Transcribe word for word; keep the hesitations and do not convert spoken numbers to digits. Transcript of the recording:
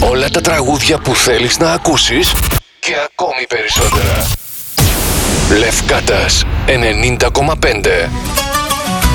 Όλα τα τραγούδια που θέλεις να ακούσεις και ακόμη περισσότερα. Λευκάτας ενενήντα κόμμα πέντε.